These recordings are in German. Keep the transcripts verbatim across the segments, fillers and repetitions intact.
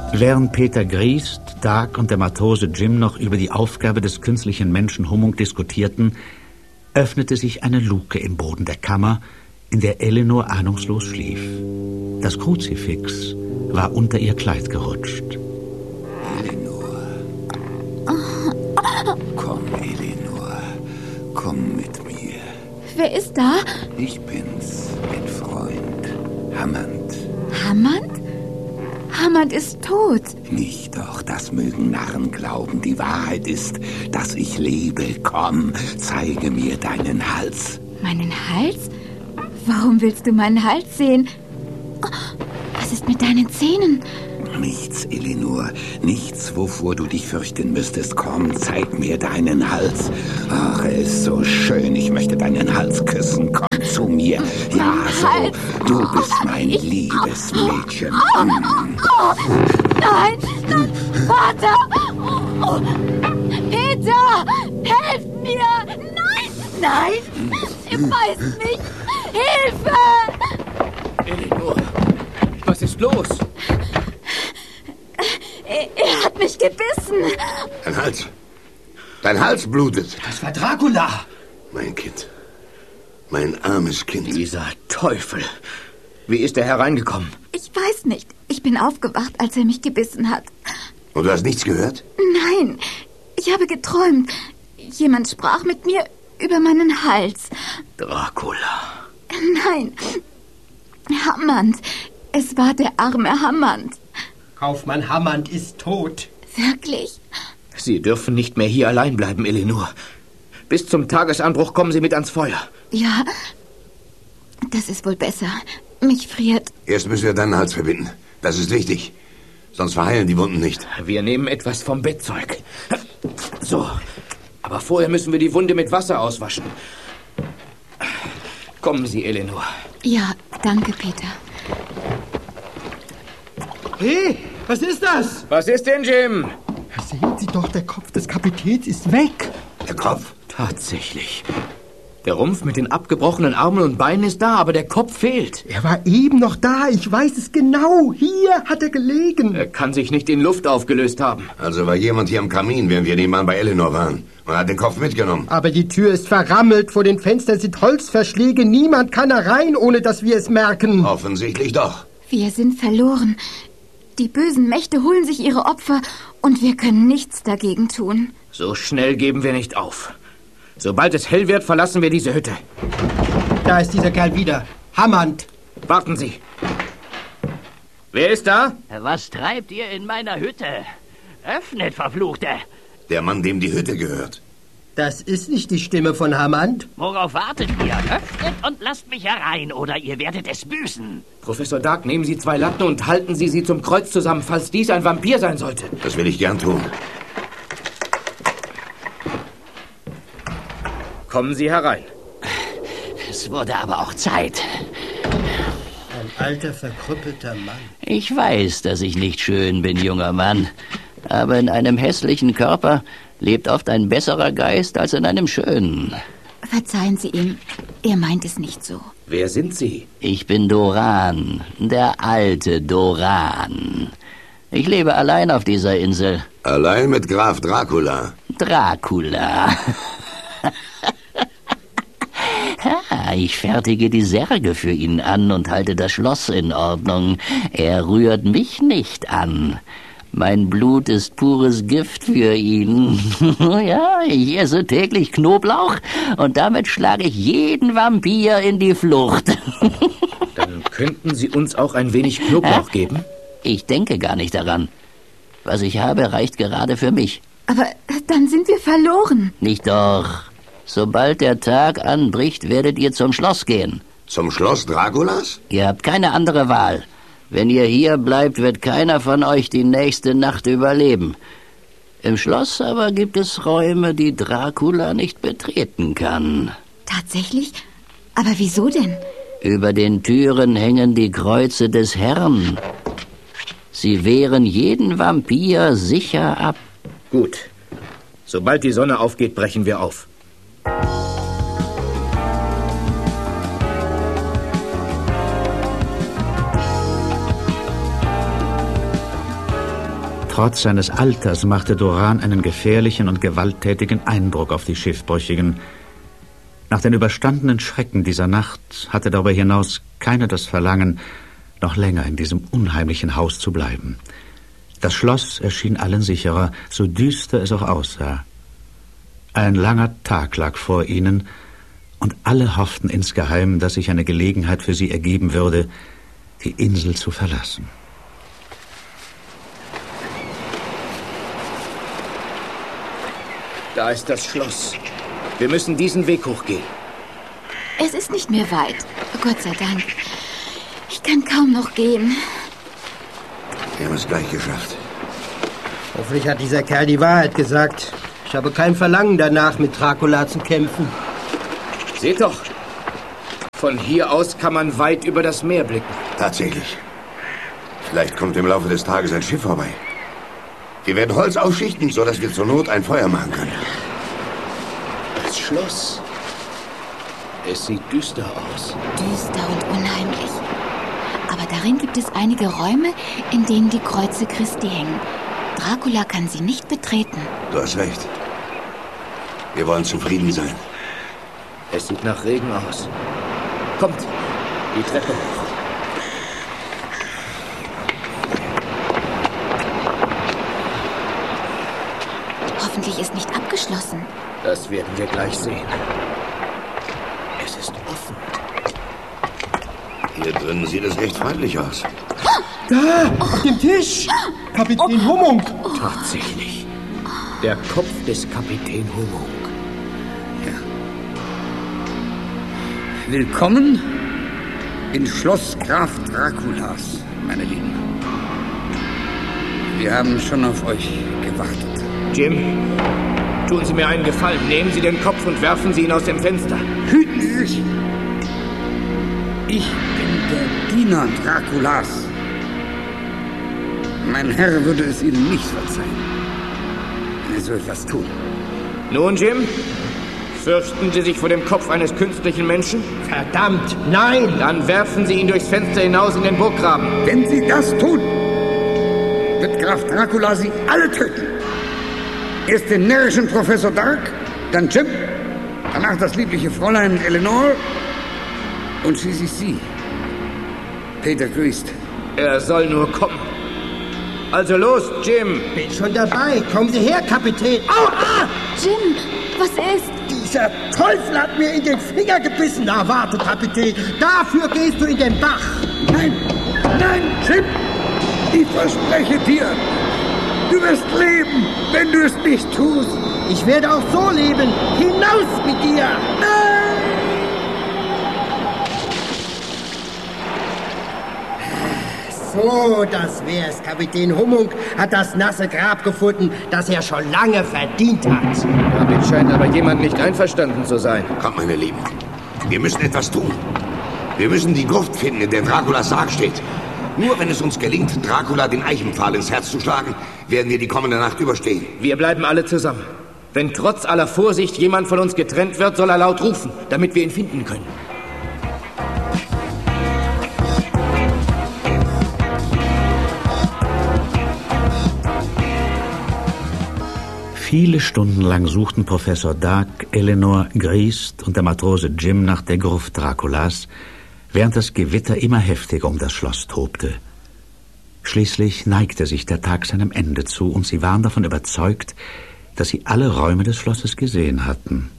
Während Peter Griest, Dag und der Matrose Jim noch über die Aufgabe des künstlichen Menschen Hummung diskutierten, öffnete sich eine Luke im Boden der Kammer, in der Eleanor ahnungslos schlief. Das Kruzifix war unter ihr Kleid gerutscht. Eleanor. Komm, Eleanor. Komm mit mir. Wer ist da? Ich bin's, mein Freund. Hammond. Hammond? Hammond ist tot. Nicht doch, das mögen Narren glauben. Die Wahrheit ist, dass ich lebe. Komm, zeige mir deinen Hals. Meinen Hals? Warum willst du meinen Hals sehen? Oh, was ist mit deinen Zähnen? Nichts, Eleanor. Nichts, wovor du dich fürchten müsstest. Komm, zeig mir deinen Hals. Ach, er ist so schön. Ich möchte deinen Hals küssen. Komm zu mir. Ja, so. Du bist mein liebes Mädchen. Nein, nein, Vater! Oh, Peter, helft mir! Nein, nein! Ihr beißt mich! Hilfe! Eleanor, was ist los? Er, er hat mich gebissen. Dein Hals. Dein Hals blutet. Das war Dracula. Mein Kind. Mein armes Kind. Dieser Teufel. Wie ist er hereingekommen? Ich weiß nicht. Ich bin aufgewacht, als er mich gebissen hat. Und du hast nichts gehört? Nein, ich habe geträumt. Jemand sprach mit mir über meinen Hals. Dracula. Nein, Hammond. Es war der arme Hammond. Kaufmann Hammond ist tot. Wirklich? Sie dürfen nicht mehr hier allein bleiben, Eleanor. Bis zum Tagesanbruch kommen Sie mit ans Feuer. Ja, das ist wohl besser. Mich friert. Erst müssen wir deinen Hals verbinden. Das ist wichtig. Sonst verheilen die Wunden nicht. Wir nehmen etwas vom Bettzeug. So, aber vorher müssen wir die Wunde mit Wasser auswaschen. Kommen Sie, Eleanor. Ja, danke, Peter. Hey, was ist das? Was ist denn, Jim? Sehen Sie doch, der Kopf des Kapitäns ist weg. Der Kopf? Tatsächlich. Der Rumpf mit den abgebrochenen Armen und Beinen ist da, aber der Kopf fehlt. Er war eben noch da, ich weiß es genau. Hier hat er gelegen. Er kann sich nicht in Luft aufgelöst haben. Also war jemand hier am Kamin, während wir nebenan bei Eleanor waren. Und hat den Kopf mitgenommen. Aber die Tür ist verrammelt, vor den Fenstern sind Holzverschläge. Niemand kann herein, ohne dass wir es merken. Offensichtlich doch. Wir sind verloren. Die bösen Mächte holen sich ihre Opfer und wir können nichts dagegen tun. So schnell geben wir nicht auf. Sobald es hell wird, verlassen wir diese Hütte. Da ist dieser Kerl wieder. Hammond. Warten Sie. Wer ist da? Was treibt ihr in meiner Hütte? Öffnet, Verfluchte! Der Mann, dem die Hütte gehört. Das ist nicht die Stimme von Hammond. Worauf wartet ihr? Öffnet und lasst mich herein, oder ihr werdet es büßen. Professor Dark, nehmen Sie zwei Latten und halten Sie sie zum Kreuz zusammen, falls dies ein Vampir sein sollte. Das will ich gern tun. Kommen Sie herein. Es wurde aber auch Zeit. Ein alter, verkrüppelter Mann. Ich weiß, dass ich nicht schön bin, junger Mann. Aber in einem hässlichen Körper lebt oft ein besserer Geist als in einem schönen. Verzeihen Sie ihm, er meint es nicht so. Wer sind Sie? Ich bin Doran, der alte Doran. Ich lebe allein auf dieser Insel. Allein mit Graf Dracula. Dracula. Ich fertige die Särge für ihn an und halte das Schloss in Ordnung. Er rührt mich nicht an. Mein Blut ist pures Gift für ihn. Ja, ich esse täglich Knoblauch und damit schlage ich jeden Vampir in die Flucht. Dann könnten Sie uns auch ein wenig Knoblauch geben? Ich denke gar nicht daran. Was ich habe, reicht gerade für mich. Aber dann sind wir verloren. Nicht doch. Sobald der Tag anbricht, werdet ihr zum Schloss gehen. Zum Schloss Draculas? Ihr habt keine andere Wahl. Wenn ihr hier bleibt, wird keiner von euch die nächste Nacht überleben. Im Schloss aber gibt es Räume, die Dracula nicht betreten kann. Tatsächlich? Aber wieso denn? Über den Türen hängen die Kreuze des Herrn. Sie wehren jeden Vampir sicher ab. Gut. Sobald die Sonne aufgeht, brechen wir auf. Trotz seines Alters machte Doran einen gefährlichen und gewalttätigen Eindruck auf die Schiffbrüchigen. Nach den überstandenen Schrecken dieser Nacht hatte darüber hinaus keiner das Verlangen, noch länger in diesem unheimlichen Haus zu bleiben. Das Schloss erschien allen sicherer, so düster es auch aussah. Ein langer Tag lag vor ihnen, und alle hofften insgeheim, dass sich eine Gelegenheit für sie ergeben würde, die Insel zu verlassen. Da ist das Schloss. Wir müssen diesen Weg hochgehen. Es ist nicht mehr weit. Gott sei Dank. Ich kann kaum noch gehen. Wir haben es gleich geschafft. Hoffentlich hat dieser Kerl die Wahrheit gesagt. Ich habe kein Verlangen danach, mit Dracula zu kämpfen. Seht doch. Von hier aus kann man weit über das Meer blicken. Tatsächlich. Vielleicht kommt im Laufe des Tages ein Schiff vorbei. Wir werden Holz aufschichten, sodass wir zur Not ein Feuer machen können. Das Schloss. Es sieht düster aus. Düster und unheimlich. Aber darin gibt es einige Räume, in denen die Kreuze Christi hängen. Dracula kann sie nicht betreten. Du hast recht. Wir wollen zufrieden sein. Es sieht nach Regen aus. Kommt, die Treppe hoch. Hoffentlich ist nicht abgeschlossen. Das werden wir gleich sehen. Es ist offen. Hier drinnen sieht es recht freundlich aus. Da, auf dem Tisch. Kapitän Hummung. Tatsächlich. Der Kopf des Kapitän Hummung. Willkommen in Schloss Graf Draculas, meine Lieben. Wir haben schon auf euch gewartet. Jim, tun Sie mir einen Gefallen. Nehmen Sie den Kopf und werfen Sie ihn aus dem Fenster. Hüten Sie sich! Ich bin der Diener Draculas. Mein Herr würde es Ihnen nicht verzeihen, wenn Sie so etwas tun. Nun, Jim, fürchten Sie sich vor dem Kopf eines künstlichen Menschen? Verdammt, nein! Dann werfen Sie ihn durchs Fenster hinaus in den Burggraben. Wenn Sie das tun, wird Graf Dracula Sie alle töten. Erst den närrischen Professor Dark, dann Jim, danach das liebliche Fräulein Eleanor und schließlich Sie, Peter Grüßt. Er soll nur kommen. Also los, Jim. Bin schon dabei. Kommen Sie her, Kapitän. Au, ah! Jim, was ist? Dieser Teufel hat mir in den Finger gebissen. Na, warte, Kapitän. Dafür gehst du in den Bach. Nein, nein, Jim. Ich verspreche dir, du wirst leben, wenn du es nicht tust. Ich werde auch so leben. Hinaus mit dir. Nein! So, das wär's. Kapitän Hummung hat das nasse Grab gefunden, das er schon lange verdient hat. Damit scheint aber jemand nicht einverstanden zu sein. Kommt, meine Lieben. Wir müssen etwas tun. Wir müssen die Gruft finden, in der Draculas Sarg steht. Nur wenn es uns gelingt, Dracula den Eichenpfahl ins Herz zu schlagen, werden wir die kommende Nacht überstehen. Wir bleiben alle zusammen. Wenn trotz aller Vorsicht jemand von uns getrennt wird, soll er laut rufen, damit wir ihn finden können. Viele Stunden lang suchten Professor Dark, Eleanor, Griest und der Matrose Jim nach der Gruft Draculas, während das Gewitter immer heftiger um das Schloss tobte. Schließlich neigte sich der Tag seinem Ende zu und sie waren davon überzeugt, dass sie alle Räume des Schlosses gesehen hatten.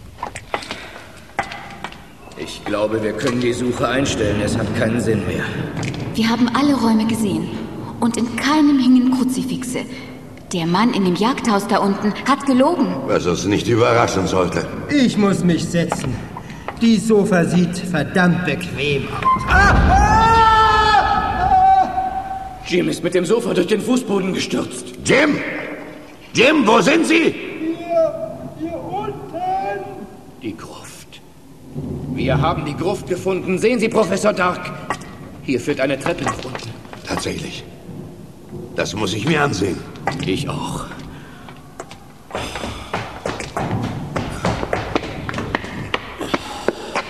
Ich glaube, wir können die Suche einstellen. Es hat keinen Sinn mehr. Wir haben alle Räume gesehen und in keinem hingen Kruzifixe. Der Mann in dem Jagdhaus da unten hat gelogen. Was uns nicht überraschen sollte. Ich muss mich setzen. Die Sofa sieht verdammt bequem aus. Ah, ah, ah. Jim ist mit dem Sofa durch den Fußboden gestürzt. Jim! Jim, wo sind Sie? Hier, hier unten. Die Gruft. Wir haben die Gruft gefunden. Sehen Sie, Professor Dark. Hier führt eine Treppe nach unten. Tatsächlich. Das muss ich mir ansehen. Ich auch.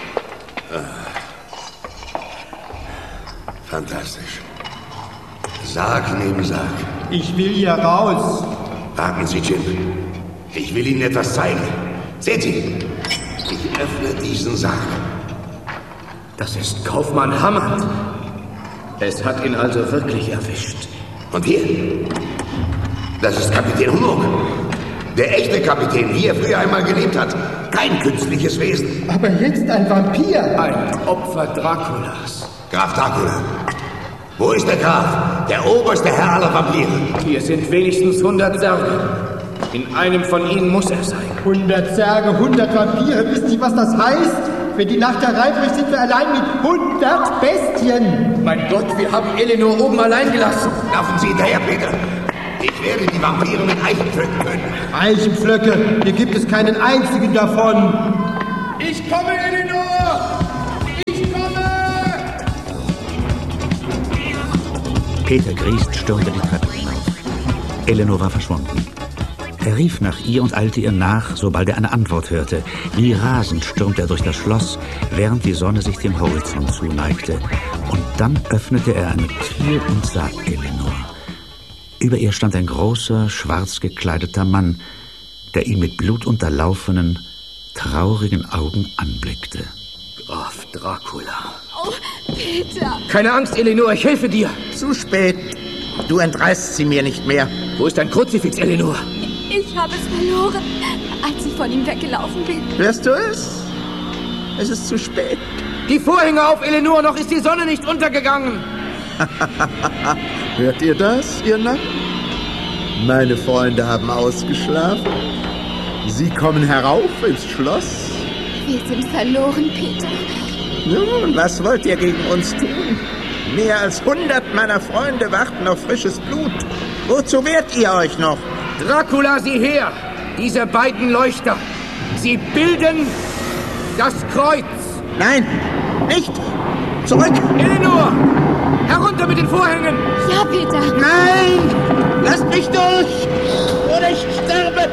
Fantastisch. Sarg neben Sarg. Ich will hier raus. Warten Sie, Jim. Ich will Ihnen etwas zeigen. Sehen Sie, ich öffne diesen Sarg. Das ist Kaufmann Hammond. Es hat ihn also wirklich erwischt. Und hier? Das ist Kapitän Hummel. Der echte Kapitän, wie er früher einmal gelebt hat. Kein künstliches Wesen. Aber jetzt ein Vampir. Ein Opfer Draculas. Graf Dracula. Wo ist der Graf? Der oberste Herr aller Vampire. Hier sind wenigstens hundert Särge. In einem von ihnen muss er sein. hundert Särge, hundert Vampire. Wisst ihr, was das heißt? Wenn die Nacht hereinbricht, sind wir allein mit hundert Bestien. Mein Gott, wir haben Eleanor oben allein gelassen. Laufen Sie hinterher, Peter. Ich werde die Vampire mit Eichenpflöcken töten. Eichenpflöcke? Hier gibt es keinen einzigen davon. Ich komme, Eleanor! Ich komme! Peter Griest stürmte die Treppe hinauf. Eleanor war verschwunden. Er rief nach ihr und eilte ihr nach, sobald er eine Antwort hörte. Wie rasend stürmte er durch das Schloss, während die Sonne sich dem Horizont zuneigte. Und dann öffnete er eine Tür und sah Eleanor. Über ihr stand ein großer, schwarz gekleideter Mann, der ihn mit blutunterlaufenen, traurigen Augen anblickte. Graf Dracula. Oh, Peter. Keine Angst, Eleanor, ich helfe dir. Zu spät. Du entreißt sie mir nicht mehr. Wo ist dein Kruzifix, Eleanor? Ich habe es verloren, als ich von ihm weggelaufen bin. Hörst du es? Es ist zu spät. Die Vorhänge auf, Eleanor, noch ist die Sonne nicht untergegangen. Hört ihr das, ihr Narren? Meine Freunde haben ausgeschlafen. Sie kommen herauf ins Schloss. Wir sind verloren, Peter. Nun, was wollt ihr gegen uns tun? Mehr als hundert meiner Freunde warten auf frisches Blut. Wozu wehrt ihr euch noch? Dracula, sieh her! Diese beiden Leuchter. Sie bilden das Kreuz. Nein, nicht! Zurück! Eleanor! Herunter mit den Vorhängen! Ja, Peter! Nein! Lasst mich durch! Oder ich sterbe!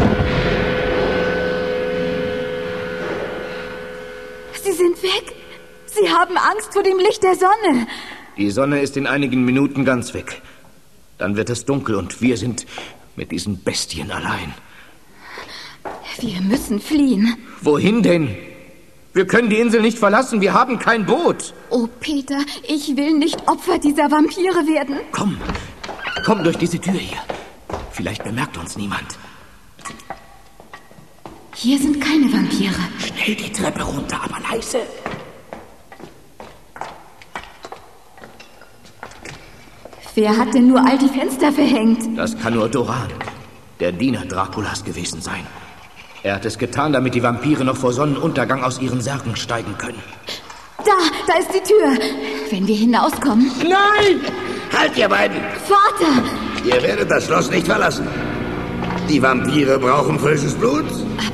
Sie sind weg! Sie haben Angst vor dem Licht der Sonne! Die Sonne ist in einigen Minuten ganz weg. Dann wird es dunkel und wir sind mit diesen Bestien allein. Wir müssen fliehen. Wohin denn? Wir können die Insel nicht verlassen, wir haben kein Boot. Oh, Peter, ich will nicht Opfer dieser Vampire werden. Komm, komm durch diese Tür hier. Vielleicht bemerkt uns niemand. Hier sind keine Vampire. Schnell die Treppe runter, aber leise. Wer hat denn nur all die Fenster verhängt? Das kann nur Doran, der Diener Draculas, gewesen sein. Er hat es getan, damit die Vampire noch vor Sonnenuntergang aus ihren Särgen steigen können. Da, da ist die Tür. Wenn wir hinauskommen... Nein! Halt, ihr beiden! Vater! Ihr werdet das Schloss nicht verlassen. Die Vampire brauchen frisches Blut.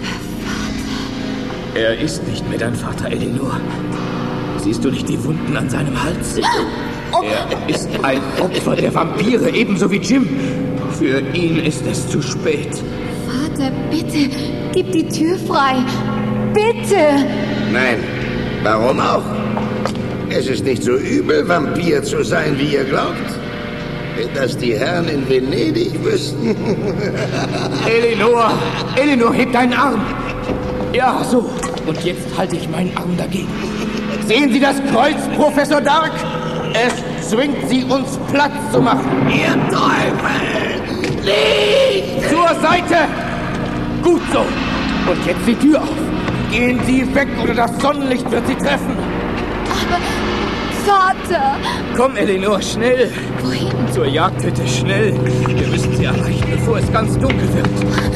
Er ist nicht mehr dein Vater, Eleanor. Siehst du nicht die Wunden an seinem Hals? Er ist ein Opfer der Vampire, ebenso wie Jim. Für ihn ist es zu spät. Vater, bitte, gib die Tür frei. Bitte! Nein, warum auch? Es ist nicht so übel, Vampir zu sein, wie ihr glaubt. Wenn das die Herren in Venedig wüssten. Eleanor! Eleanor, heb deinen Arm! Ja, so. Und jetzt halte ich meinen Arm dagegen. Sehen Sie das Kreuz, Professor Dark? Es zwingt Sie, uns Platz zu machen. Ihr Teufel! Nicht! Zur Seite! Gut so. Und jetzt die Tür auf. Gehen Sie weg, oder das Sonnenlicht wird Sie treffen. Aber, Vater! Komm, Eleanor, schnell. Wohin? Zur Jagdhütte, schnell. Wir müssen sie erreichen, bevor es ganz dunkel wird.